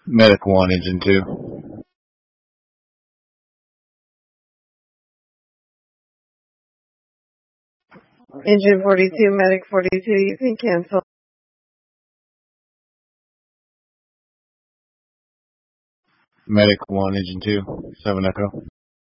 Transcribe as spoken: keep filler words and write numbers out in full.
Medic one, Engine two. Engine forty-two, Medic forty-two, you can cancel. Medic one, Engine two, seven Echo.